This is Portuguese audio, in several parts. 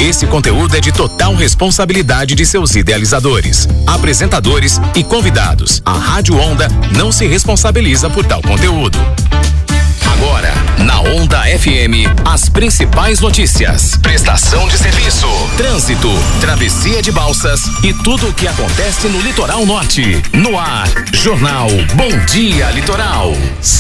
Esse conteúdo é de total responsabilidade de seus idealizadores, apresentadores e convidados. A Rádio Onda não se responsabiliza por tal conteúdo. Agora, na Onda FM, as principais notícias, prestação de serviço, trânsito, travessia de balsas e tudo o que acontece no litoral norte. No ar, Jornal Bom Dia Litoral.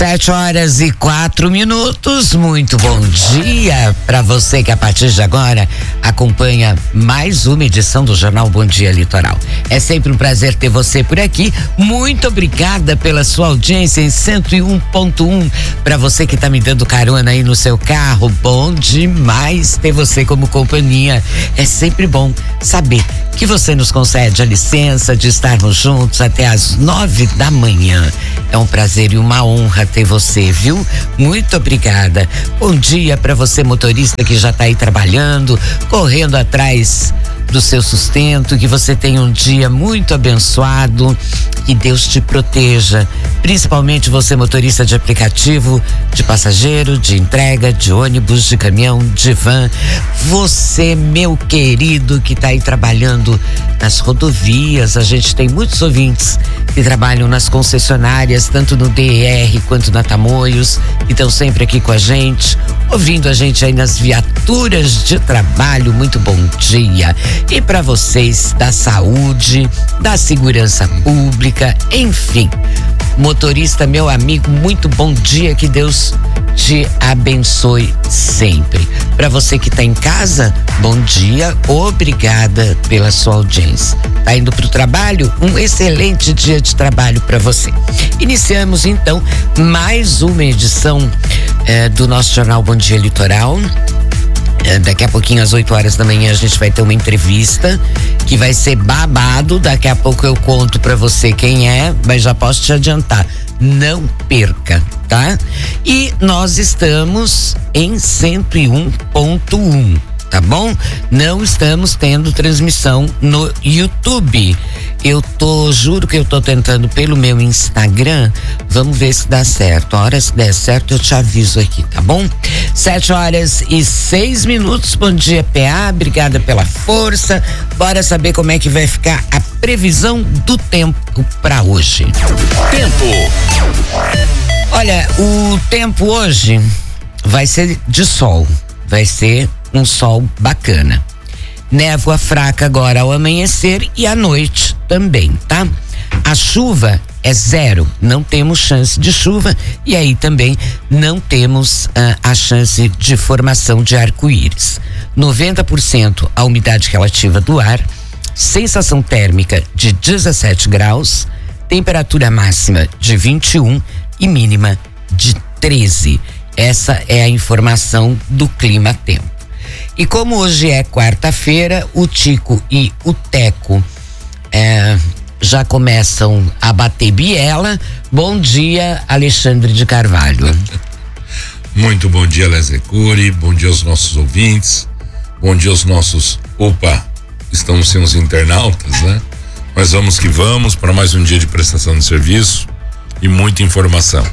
7h04. Muito bom dia para você que a partir de agora acompanha mais uma edição do Jornal Bom Dia Litoral. É sempre um prazer ter você por aqui. Muito obrigada pela sua audiência em 101.1. Para você que tá me dando carona aí no seu carro, bom demais ter você como companhia. É sempre bom saber que você nos concede a licença de estarmos juntos até às 9 da manhã. É um prazer e uma honra ter você, viu? Muito obrigada. Bom dia para você, motorista que já tá aí trabalhando, correndo atrás do seu sustento, que você tenha um dia muito abençoado, que Deus te proteja, principalmente você, motorista de aplicativo, de passageiro, de entrega, de ônibus, de caminhão, de van, você, meu querido, que está aí trabalhando nas rodovias. A gente tem muitos ouvintes que trabalham nas concessionárias, tanto no DR quanto na Tamoios, que estão sempre aqui com a gente, ouvindo a gente aí nas viaturas de trabalho. Muito bom dia. E para vocês da saúde, da segurança pública, enfim, motorista, meu amigo, muito bom dia, que Deus te abençoe sempre. Para você que está em casa, bom dia, obrigada pela sua audiência. Tá indo para o trabalho? Um excelente dia de trabalho para você. Iniciamos então mais uma edição do nosso Jornal Bom Dia Litoral. Daqui a pouquinho, às 8h da manhã, a gente vai ter uma entrevista que vai ser babado. Daqui a pouco eu conto pra você quem é, mas já posso te adiantar, não perca, tá? E nós estamos em 101.1, tá bom? Não estamos tendo transmissão no YouTube. Juro que eu tô tentando pelo meu Instagram. Vamos ver se dá certo. A hora se der certo eu te aviso aqui, tá bom? 7h06. Bom dia, PA, obrigada pela força. Bora saber como é que vai ficar a previsão do tempo para hoje. Tempo. Olha, o tempo hoje vai ser de sol. Vai ser um sol bacana. Névoa fraca agora ao amanhecer e à noite também, tá? A chuva é 0, não temos chance de chuva e aí também não temos a chance de formação de arco-íris. 90% a umidade relativa do ar, sensação térmica de 17 graus, temperatura máxima de 21 e mínima de 13. Essa é a informação do clima-tempo. E como hoje é quarta-feira, o Tico e o Teco já começam a bater biela. Bom dia, Alexandre de Carvalho. Muito bom dia, Lésia Cury. Bom dia aos nossos ouvintes. Bom dia aos nossos... Opa, estamos sem os internautas, né? Mas vamos que vamos para mais um dia de prestação de serviço e muita informação.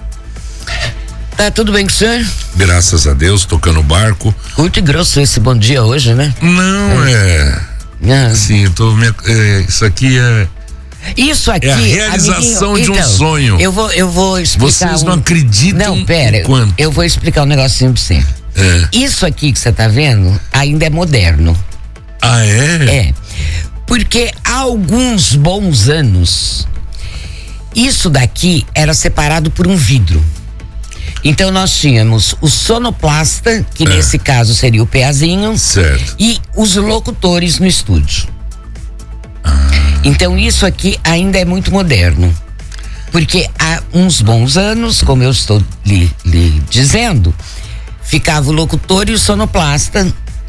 Tá tudo bem com o senhor? Graças a Deus, tocando o barco. Curto e grosso esse bom dia hoje, né? Não, sim, eu tô... isso aqui Isso aqui, é a realização amiguinho, de um sonho. Eu vou explicar. Vocês não acreditam. Não, pera. Quanto? Eu vou explicar um negocinho pra você. Isso aqui que você tá vendo ainda é moderno. Ah, é? É. Porque há alguns bons anos, isso daqui era separado por um vidro. Então nós tínhamos o sonoplasta, que nesse caso seria o peazinho, certo, e os locutores no estúdio. Então isso aqui ainda é muito moderno, porque há uns bons anos, como eu estou lhe dizendo, ficava o locutor e o sonoplasta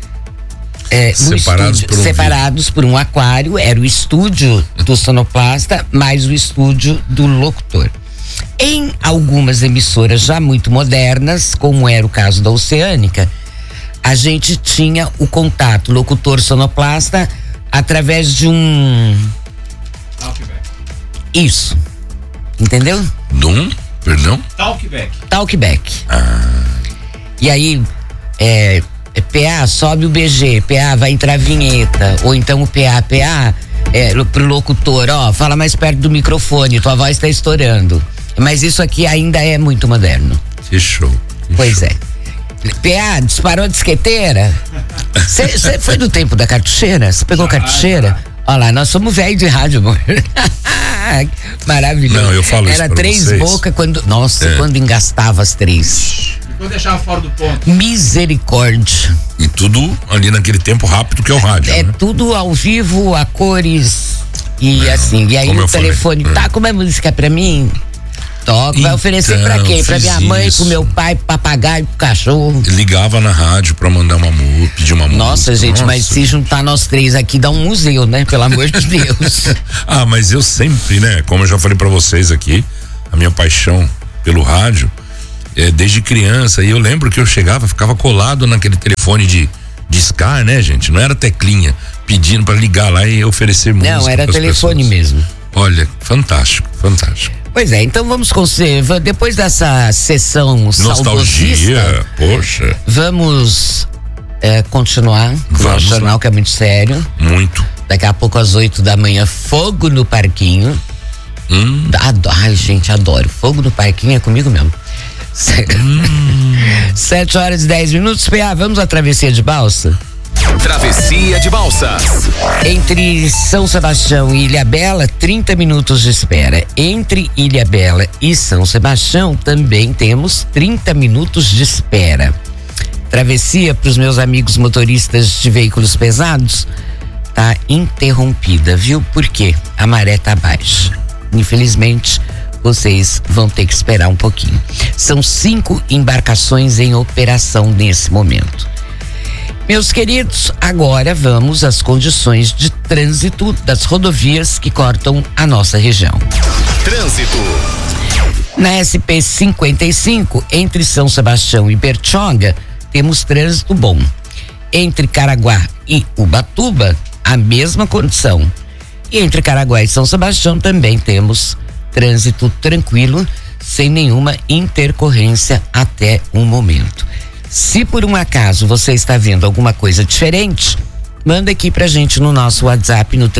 separados por um aquário. Era o estúdio do sonoplasta mais o estúdio do locutor. Em algumas emissoras já muito modernas, como era o caso da Oceânica, a gente tinha o contato locutor-sonoplasta através de um... Talkback. Isso. Entendeu? Perdão? Talkback. Talkback. E aí, PA, sobe o BG, PA, vai entrar a vinheta, ou então o PA, pro locutor, fala mais perto do microfone, tua voz tá estourando. Mas isso aqui ainda é muito moderno. Que show. Pois é. PA, disparou a disqueteira? Você foi do tempo da cartucheira? Você pegou cartucheira? Olha lá, nós somos velhos de rádio, amor. Maravilhoso. Não, eu falo isso Era pra 3 vocês. bocas quando. Nossa, quando engastava as 3. E quando deixava fora do ponto? Misericórdia. E tudo ali naquele tempo rápido que é o rádio, É né? tudo ao vivo, a cores. E assim, e aí como o eu falei. telefone, tá com uma música pra mim? Toca, vai oferecer pra Então, quem? Pra fiz minha mãe, isso. pro meu pai, pro papagaio, pro cachorro. Ligava na rádio pra mandar pedir uma música. Nossa, gente, mas se juntar nós 3 aqui dá um museu, né? Pelo amor de Deus. Ah, mas eu sempre, né? Como eu já falei pra vocês aqui, a minha paixão pelo rádio é desde criança. E eu lembro que eu chegava, ficava colado naquele telefone de discar, né, gente? Não era teclinha pedindo pra ligar lá e oferecer música. Não, era pras telefone pessoas. mesmo. Olha, fantástico, fantástico. Pois é, então vamos conservar. Depois dessa sessão saudosista, Nostalgia, poxa, vamos continuar com o Vamos nosso jornal, lá. que é muito sério. muito. Daqui a pouco, às 8 da manhã, Fogo no Parquinho. Ai, gente, adoro. Fogo no Parquinho é comigo mesmo. 7h10. PA, vamos à travessia de balsa? Travessia de Balsas. Entre São Sebastião e Ilhabela, 30 minutos de espera. Entre Ilhabela e São Sebastião, também temos 30 minutos de espera. Travessia para os meus amigos motoristas de veículos pesados tá interrompida, viu? Porque a maré tá baixa. Infelizmente, vocês vão ter que esperar um pouquinho. São 5 embarcações em operação nesse momento. Meus queridos, agora vamos às condições de trânsito das rodovias que cortam a nossa região. Trânsito. Na SP 55, entre São Sebastião e Bertioga, temos trânsito bom. Entre Caraguá e Ubatuba, a mesma condição. E entre Caraguá e São Sebastião também temos trânsito tranquilo, sem nenhuma intercorrência até o momento. Se por um acaso você está vendo alguma coisa diferente, manda aqui pra gente no nosso WhatsApp no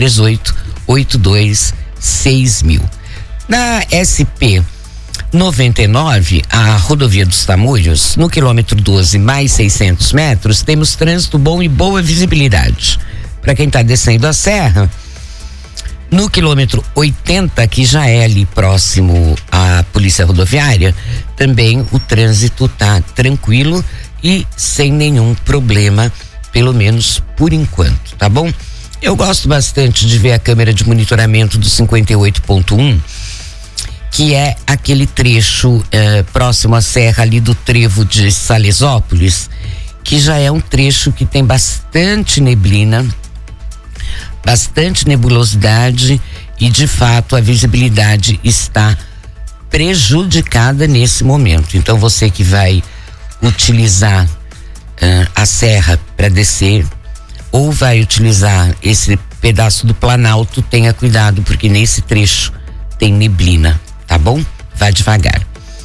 38826000. Na SP 99, a rodovia dos Tamoios, no quilômetro 12 mais 600 metros, temos trânsito bom e boa visibilidade. Para quem está descendo a serra, no quilômetro 80, que já é ali próximo à Polícia Rodoviária, também o trânsito tá tranquilo e sem nenhum problema, pelo menos por enquanto, tá bom? Eu gosto bastante de ver a câmera de monitoramento do 58.1, que é aquele trecho próximo à serra ali do trevo de Salesópolis, que já é um trecho que tem bastante neblina, bastante nebulosidade e de fato a visibilidade está prejudicada nesse momento. Então você que vai utilizar a serra para descer ou vai utilizar esse pedaço do Planalto, tenha cuidado porque nesse trecho tem neblina, tá bom? Vá devagar.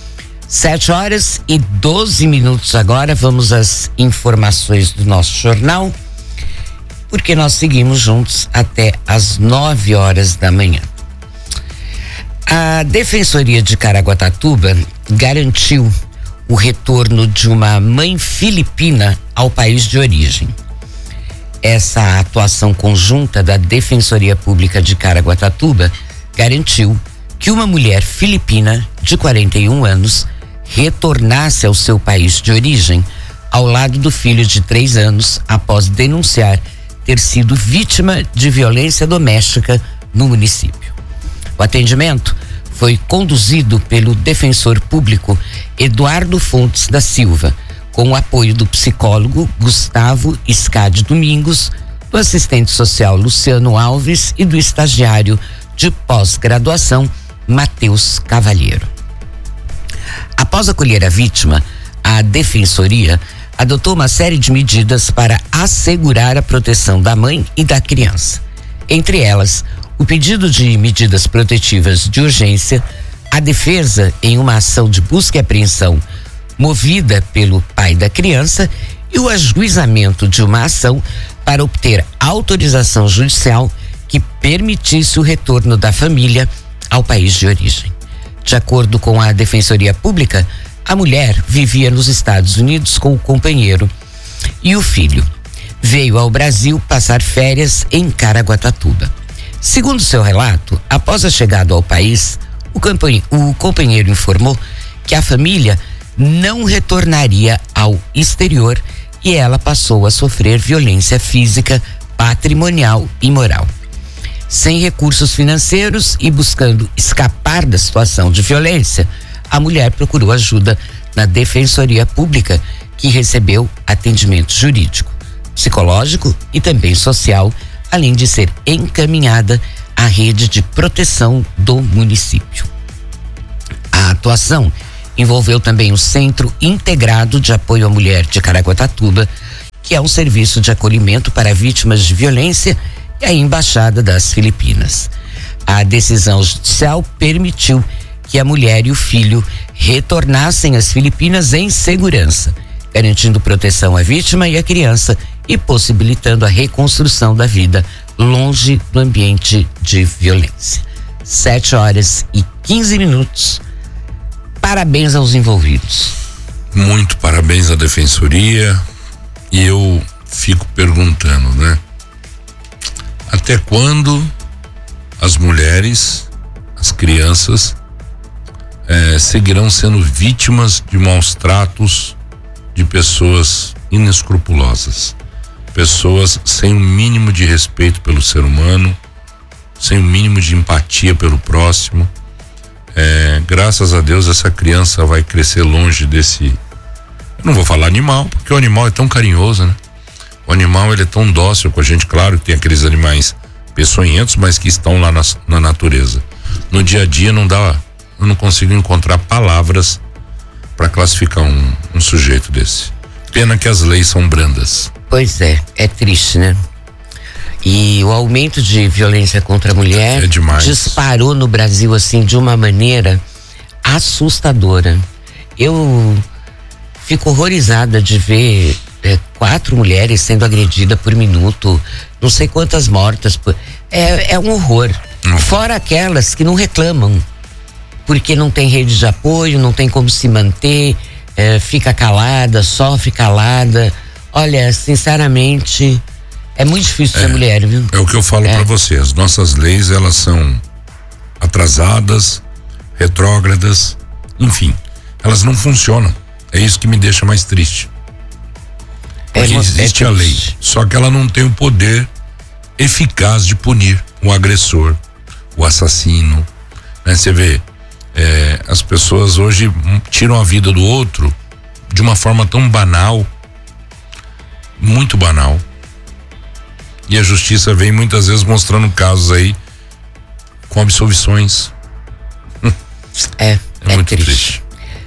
7h12 agora, vamos às informações do nosso jornal, porque nós seguimos juntos até às 9h da manhã. A Defensoria de Caraguatatuba garantiu o retorno de uma mãe filipina ao país de origem. Essa atuação conjunta da Defensoria Pública de Caraguatatuba garantiu que uma mulher filipina de 41 anos retornasse ao seu país de origem ao lado do filho de 3 anos após denunciar ter sido vítima de violência doméstica no município. O atendimento foi conduzido pelo defensor público Eduardo Fontes da Silva, com o apoio do psicólogo Gustavo Scade Domingos, do assistente social Luciano Alves e do estagiário de pós-graduação Matheus Cavalheiro. Após acolher a vítima, a defensoria adotou uma série de medidas para assegurar a proteção da mãe e da criança. Entre elas, o pedido de medidas protetivas de urgência, a defesa em uma ação de busca e apreensão movida pelo pai da criança e o ajuizamento de uma ação para obter autorização judicial que permitisse o retorno da família ao país de origem. De acordo com a Defensoria Pública, a mulher vivia nos Estados Unidos com o companheiro e o filho. Veio ao Brasil passar férias em Caraguatatuba. Segundo seu relato, após a chegada ao país, o companheiro informou que a família não retornaria ao exterior e ela passou a sofrer violência física, patrimonial e moral. Sem recursos financeiros e buscando escapar da situação de violência, a mulher procurou ajuda na Defensoria Pública, que recebeu atendimento jurídico, psicológico e também social, além de ser encaminhada à rede de proteção do município. A atuação envolveu também o Centro Integrado de Apoio à Mulher de Caraguatatuba, que é um serviço de acolhimento para vítimas de violência, e a Embaixada das Filipinas. A decisão judicial permitiu que a mulher e o filho retornassem às Filipinas em segurança, garantindo proteção à vítima e à criança e possibilitando a reconstrução da vida longe do ambiente de violência. 7h15. Parabéns aos envolvidos. Muito parabéns à Defensoria. E eu fico perguntando, né? Até quando as mulheres, as crianças, seguirão sendo vítimas de maus tratos de pessoas inescrupulosas, pessoas sem o mínimo de respeito pelo ser humano, sem o mínimo de empatia pelo próximo. Graças a Deus essa criança vai crescer longe desse, eu não vou falar animal, porque o animal é tão carinhoso, né? O animal, ele é tão dócil com a gente. Claro que tem aqueles animais peçonhentos, mas que estão lá na natureza. No dia a dia eu não consigo encontrar palavras para classificar um sujeito desse. Pena que as leis são brandas. Pois é triste, né? E o aumento de violência contra a mulher é demais. Disparou no Brasil assim de uma maneira assustadora. Eu fico horrorizada de ver 4 mulheres sendo agredidas por minuto, não sei quantas mortas. É um horror. Fora aquelas que não reclamam, porque não tem rede de apoio, não tem como se manter, fica calada, sofre calada. Olha, sinceramente, é muito difícil ser mulher, viu? É o que eu falo pra você, as nossas leis, elas são atrasadas, retrógradas, enfim, elas não funcionam. É isso que me deixa mais triste. Porque existe a lei, só que ela não tem o poder eficaz de punir o agressor, o assassino, né? Você vê, as pessoas hoje tiram a vida do outro de uma forma tão banal, muito banal, e a justiça vem muitas vezes mostrando casos aí com absolvições. É muito triste.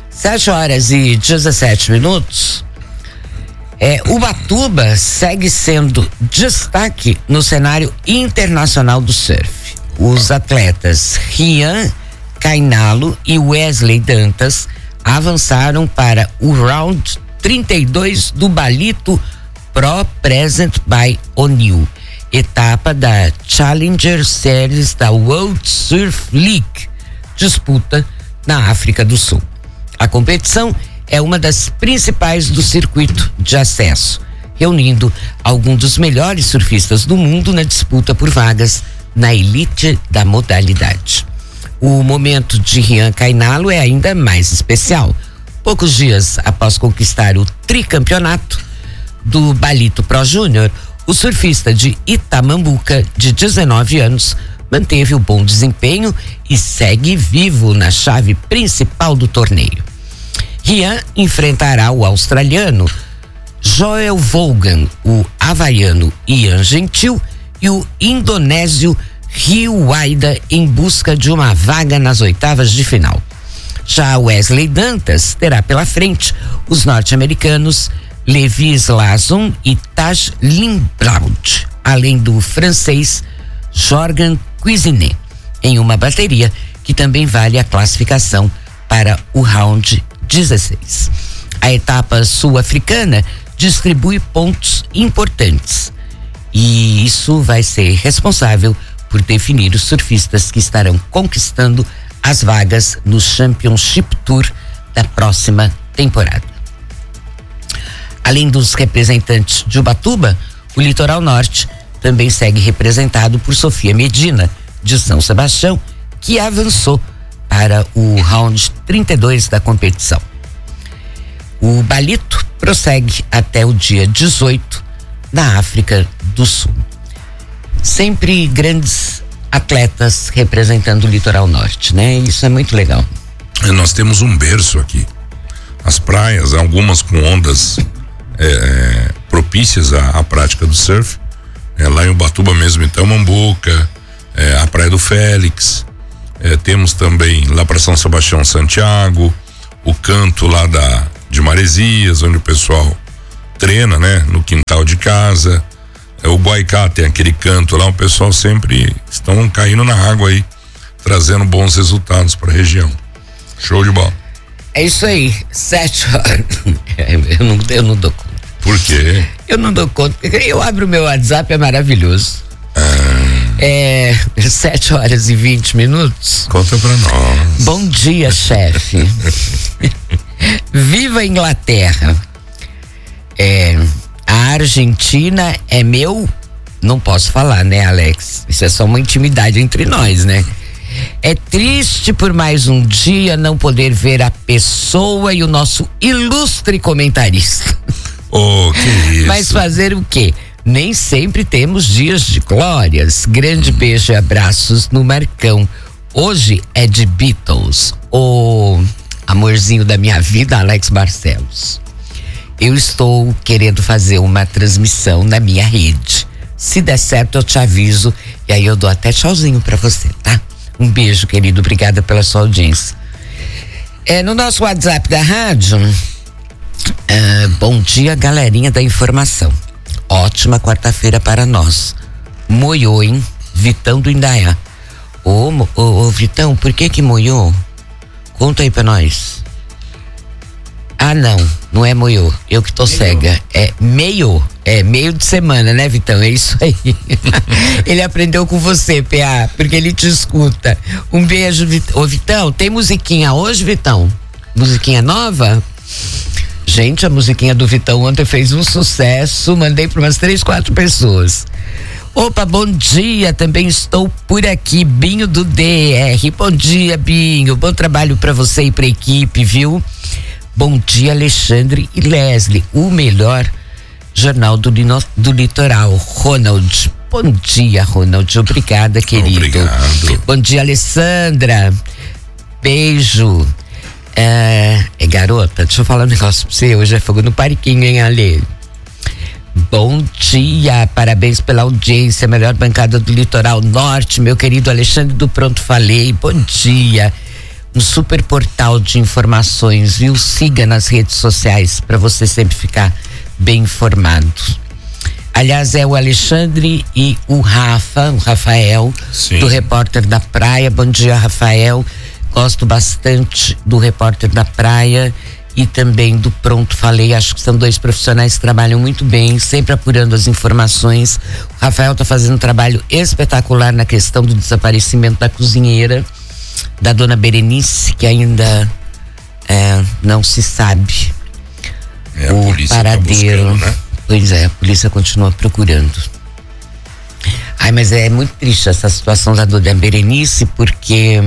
7h17. Ubatuba segue sendo destaque no cenário internacional do surf. Os atletas Rian Cainalo e Wesley Dantas avançaram para o round 32 do Balito Pro Present by O'Neill, etapa da Challenger Series da World Surf League, disputa na África do Sul. A competição é uma das principais do circuito de acesso, reunindo alguns dos melhores surfistas do mundo na disputa por vagas na elite da modalidade. O momento de Rian Cainalo é ainda mais especial. Poucos dias após conquistar o tricampeonato do Balito Pro Júnior, o surfista de Itamambuca, de 19 anos, manteve o bom desempenho e segue vivo na chave principal do torneio. Rian enfrentará o australiano Joel Vaughan, o havaiano Ian Gentil e o indonésio Rio Waida em busca de uma vaga nas oitavas de final. Já Wesley Dantas terá pela frente os norte-americanos Levi Slason e Taj Limbraud, além do francês Jorgen Cuisinet, em uma bateria que também vale a classificação para o round 16. A etapa sul-africana distribui pontos importantes. E isso vai ser responsável por definir os surfistas que estarão conquistando as vagas no Championship Tour da próxima temporada. Além dos representantes de Ubatuba, o Litoral Norte também segue representado por Sofia Medina, de São Sebastião, que avançou para o round 32 da competição. O Balito prossegue até o dia 18 na África do Sul. Sempre grandes atletas representando o Litoral Norte, né? Isso é muito legal. Nós temos um berço aqui. As praias, algumas com ondas propícias à prática do surf. Lá em Ubatuba mesmo, em Tamambuca, a Praia do Félix. Temos também lá para São Sebastião, Santiago, o canto lá de Maresias, onde o pessoal treina, né? No quintal de casa. O Guaicá tem aquele canto lá, o pessoal sempre estão caindo na água aí, trazendo bons resultados para a região. Show de bola. É isso aí, 7 horas. Eu não dou conta. Por quê? Eu não dou conta, porque eu abro o meu WhatsApp, é maravilhoso. 7 horas e 20 minutos. Conta pra nós. Bom dia, chefe. Viva a Inglaterra. A Argentina é meu? Não posso falar, né, Alex? Isso é só uma intimidade entre nós, né? É triste por mais um dia não poder ver a pessoa e o nosso ilustre comentarista. Oh, que isso. Mas fazer o quê? Nem sempre temos dias de glórias. Grande beijo e abraços no Marcão. Hoje é de Beatles, o amorzinho da minha vida, Alex Barcelos. Eu estou querendo fazer uma transmissão na minha rede. Se der certo, eu te aviso e aí eu dou até tchauzinho pra você, tá? Um beijo, querido. Obrigada pela sua audiência. No nosso WhatsApp da rádio, bom dia, galerinha da informação. Ótima quarta-feira para nós. Moiou, hein? Vitão do Indaiá. Ô, Vitão, por que moiou? Conta aí pra nós. Ah, não é moiô, eu que tô cega. É meio de semana, né, Vitão? É isso aí. Ele aprendeu com você, PA, porque ele te escuta. Um beijo, Vitão. Ô, Vitão, tem musiquinha hoje, Vitão? Musiquinha nova? Gente, a musiquinha do Vitão ontem fez um sucesso, mandei para umas 3, 4 pessoas. Opa, bom dia, também estou por aqui, Binho do DR. Bom dia, Binho, bom trabalho para você e pra equipe, viu? Bom dia, Alexandre e Leslie, o melhor jornal do litoral. Ronald, bom dia, Ronald, obrigada, querido. Obrigado. Bom dia, Alessandra, beijo. Garota, deixa eu falar um negócio pra você, hoje é fogo no parquinho, hein, Ale? Bom dia, parabéns pela audiência, melhor bancada do litoral norte, meu querido Alexandre do Pronto Falei, bom dia. Um super portal de informações, viu? Siga nas redes sociais para você sempre ficar bem informado. Aliás, é o Alexandre e o Rafael, sim, do Repórter da Praia. Bom dia, Rafael. Gosto bastante do Repórter da Praia e também do Pronto Falei. Acho que são 2 profissionais que trabalham muito bem, sempre apurando as informações. O Rafael está fazendo um trabalho espetacular na questão do desaparecimento da cozinheira, da dona Berenice, que ainda não se sabe o paradeiro. Tá buscando, né? Pois é, a polícia continua procurando. Ai, mas é muito triste essa situação da dona Berenice, porque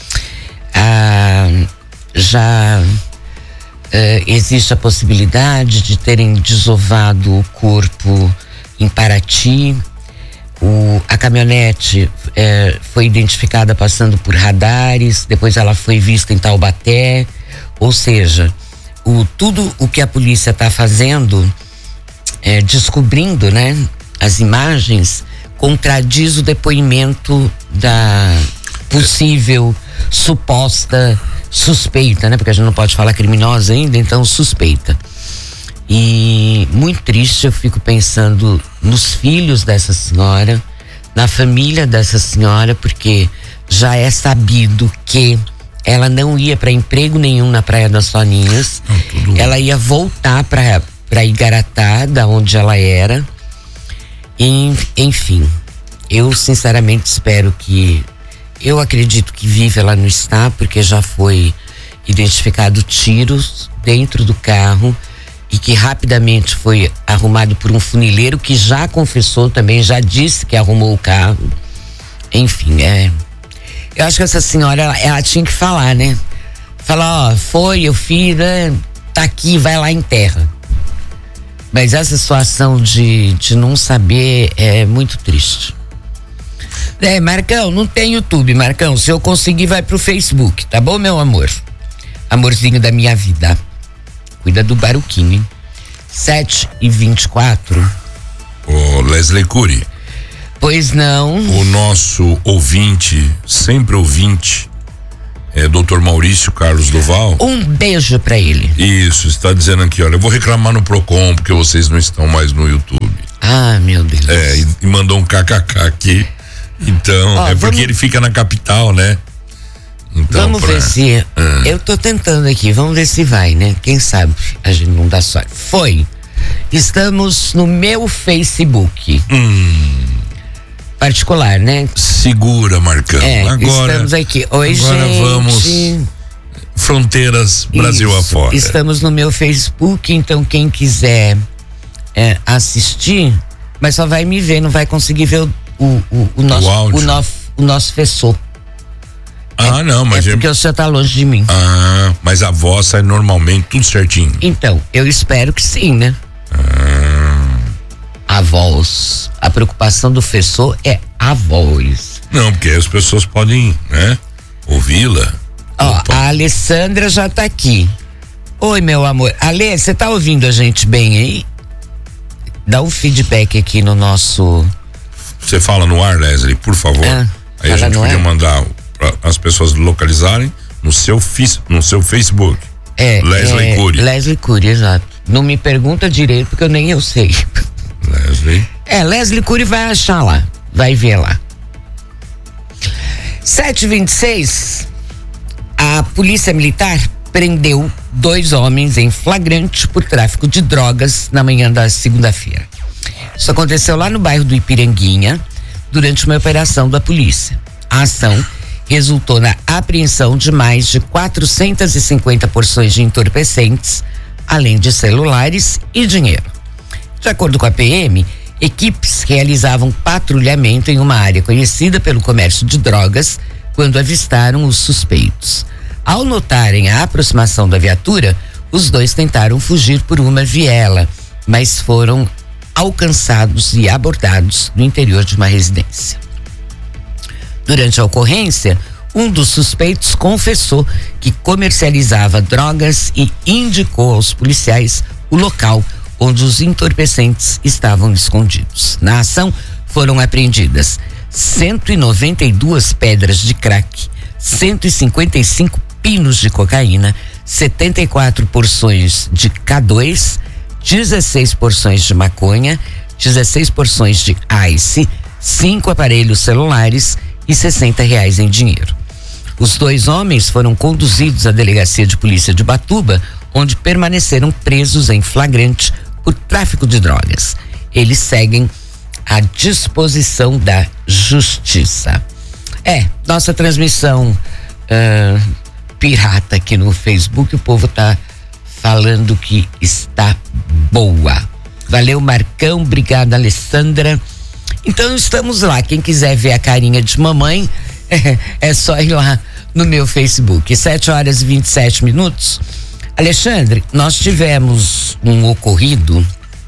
já existe a possibilidade de terem desovado o corpo em Paraty. A caminhonete foi identificada passando por radares, depois ela foi vista em Taubaté, ou seja, tudo o que a polícia está fazendo, descobrindo, né, as imagens, contradiz o depoimento da possível suposta suspeita, né, porque a gente não pode falar criminosa ainda, então suspeita. E muito triste, eu fico pensando nos filhos dessa senhora, na família dessa senhora, porque já é sabido que ela não ia para emprego nenhum na Praia das Soninhas. Ela ia voltar para para Igaratá, da onde ela era. E, enfim, eu sinceramente espero que, eu acredito que viva ela não está, porque já foi identificado tiros dentro do carro e que rapidamente foi arrumado por um funileiro que já confessou também, já disse que arrumou o carro. Enfim, eu acho que essa senhora, ela tinha que falar, né? Falar, eu fiz, tá aqui, vai lá em terra. Mas essa situação de não saber é muito triste. Marcão, não tem YouTube, Marcão. Se eu conseguir, vai pro Facebook, tá bom, meu amor? Amorzinho da minha vida. Cuida do Baruquinho, hein? 7h24. Ô, Leslie Cury. Pois não. O nosso ouvinte, sempre ouvinte, Dr. Maurício Carlos Duval. Um beijo pra ele. Isso, está dizendo aqui, olha, eu vou reclamar no Procon porque vocês não estão mais no YouTube. Ah, meu Deus. E mandou um kkk aqui. Então, porque ele fica na capital, né? Então, vamos ver se. Eu tô tentando aqui, vamos ver se vai, né? Quem sabe a gente não dá sorte. Foi. Estamos no meu Facebook. Particular, né? Segura, Marcão. Agora estamos aqui. Oi, agora gente. Vamos fronteiras Brasil afora. Estamos no meu Facebook, então quem quiser assistir, mas só vai me ver, não vai conseguir ver o nosso fessor. Não, mas porque o senhor tá longe de mim. Mas a voz sai normalmente tudo certinho. Então, eu espero que sim, né? A voz. A preocupação do fessor é a voz. Não, porque as pessoas podem, né? Ouvi-la. A Alessandra já tá aqui. Oi, meu amor. Ale, você tá ouvindo a gente bem aí? Dá um feedback aqui no nosso... Você fala no ar, Leslie, por favor. Aí a gente podia mandar para as pessoas localizarem no seu Facebook. Leslie Cury. Leslie Cury, exato. Não me pergunta direito porque nem eu sei. Leslie. Leslie Cury vai achar lá. Vai ver lá. 7h26, a Polícia Militar prendeu 2 homens em flagrante por tráfico de drogas na manhã da segunda-feira. Isso aconteceu lá no bairro do Ipiranguinha, durante uma operação da polícia. A ação resultou na apreensão de mais de 450 porções de entorpecentes, além de celulares e dinheiro. De acordo com a PM, equipes realizavam patrulhamento em uma área conhecida pelo comércio de drogas quando avistaram os suspeitos. Ao notarem a aproximação da viatura, os 2 tentaram fugir por uma viela, mas foram alcançados e abordados no interior de uma residência. Durante a ocorrência, um dos suspeitos confessou que comercializava drogas e indicou aos policiais o local onde os entorpecentes estavam escondidos. Na ação, foram apreendidas 192 pedras de crack, 155 pinos de cocaína, 74 porções de K2, 16 porções de maconha, 16 porções de ice, 5 aparelhos celulares e R$60 em dinheiro. Os 2 homens foram conduzidos à delegacia de polícia de Ubatuba, onde permaneceram presos em flagrante por tráfico de drogas. Eles seguem à disposição da justiça. Nossa transmissão pirata aqui no Facebook, o povo tá falando que está boa. Valeu, Marcão, obrigada, Alessandra. Então estamos lá, quem quiser ver a carinha de mamãe, é só ir lá no meu Facebook. 7h27. Alexandre, nós tivemos um ocorrido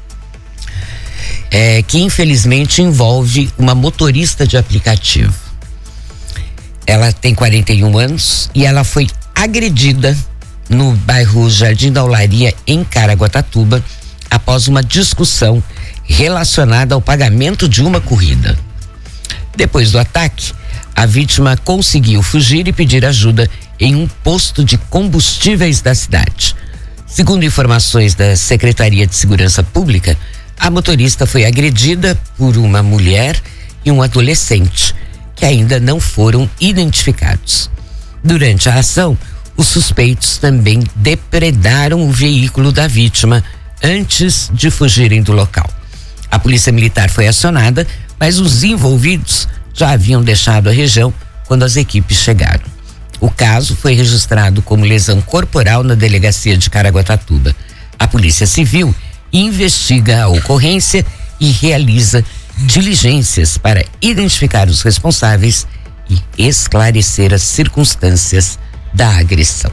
que infelizmente envolve uma motorista de aplicativo. Ela tem 41 anos e ela foi agredida no bairro Jardim da Olaria, em Caraguatatuba, após uma discussão relacionada ao pagamento de uma corrida. Depois do ataque, a vítima conseguiu fugir e pedir ajuda em um posto de combustíveis da cidade. Segundo informações da Secretaria de Segurança Pública, a motorista foi agredida por uma mulher e um adolescente, que ainda não foram identificados. Durante a ação, os suspeitos também depredaram o veículo da vítima, antes de fugirem do local. A polícia militar foi acionada, mas os envolvidos já haviam deixado a região quando as equipes chegaram. O caso foi registrado como lesão corporal na delegacia de Caraguatatuba. A Polícia Civil investiga a ocorrência e realiza diligências para identificar os responsáveis e esclarecer as circunstâncias da agressão.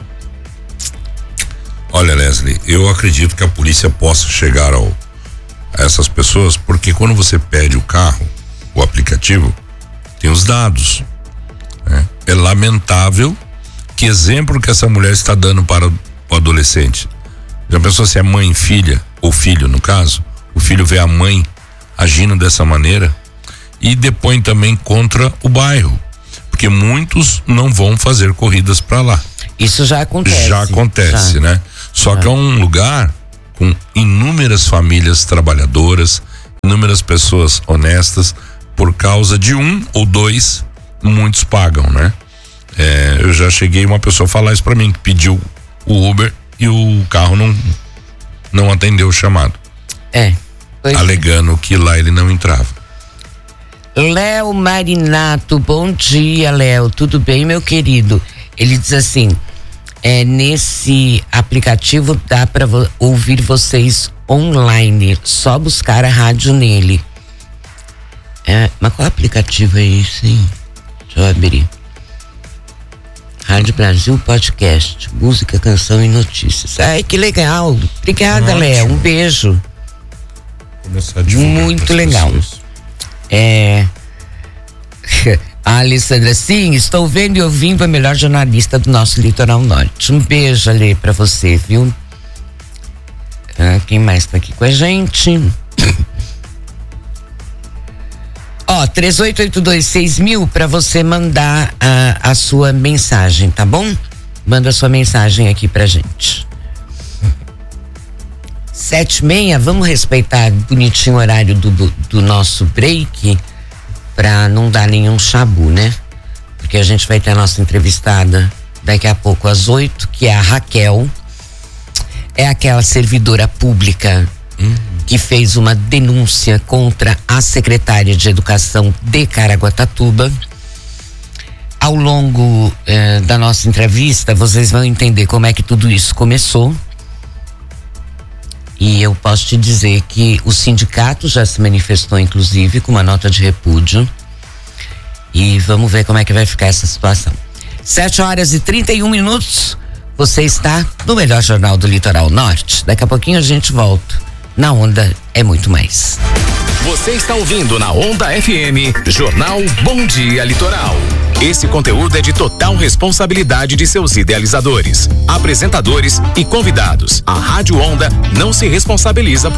Olha, Leslie, eu acredito que a polícia possa chegar a essas pessoas, porque quando você pede o carro, o aplicativo, tem os dados, né? É lamentável que exemplo que essa mulher está dando para o adolescente. Já pensou se é mãe e filha, ou filho no caso, o filho vê a mãe agindo dessa maneira e depõe também contra o bairro, porque muitos não vão fazer corridas para lá. Isso já acontece. Já acontece, né? Só que é um lugar com inúmeras famílias trabalhadoras, inúmeras pessoas honestas. Por causa de um ou dois, muitos pagam, né? Eu já cheguei uma pessoa falar isso pra mim, que pediu o Uber e o carro não atendeu o chamado. Alegando que lá ele não entrava. Léo Marinato, bom dia, Léo, tudo bem, meu querido? Ele diz assim, nesse aplicativo dá pra ouvir vocês online, só buscar a rádio nele. Mas qual aplicativo é esse, hein? Deixa eu abrir. Rádio Brasil Podcast, música, canção e notícias. Ai, que legal. Obrigada, Léo. Um beijo. Começar a divulgar. Muito legal. A Alessandra, sim, estou vendo e ouvindo a melhor jornalista do nosso Litoral Norte. Um beijo, Ale, pra você, viu? Quem mais tá aqui com a gente? 38826000 para você mandar a sua mensagem, tá bom? Manda a sua mensagem aqui pra gente. 7h30, vamos respeitar bonitinho o horário do nosso break pra não dar nenhum chabu, né? Porque a gente vai ter a nossa entrevistada daqui a pouco às 8, que é a Raquel. É aquela servidora pública que fez uma denúncia contra a secretária de Educação de Caraguatatuba. Ao longo da nossa entrevista, vocês vão entender como é que tudo isso começou. E eu posso te dizer que o sindicato já se manifestou, inclusive, com uma nota de repúdio. E vamos ver como é que vai ficar essa situação. 7h31. Você está no melhor jornal do Litoral Norte. Daqui a pouquinho a gente volta. Na Onda é muito mais. Você está ouvindo na Onda FM, Jornal Bom Dia Litoral. Esse conteúdo é de total responsabilidade de seus idealizadores, apresentadores e convidados. A Rádio Onda não se responsabiliza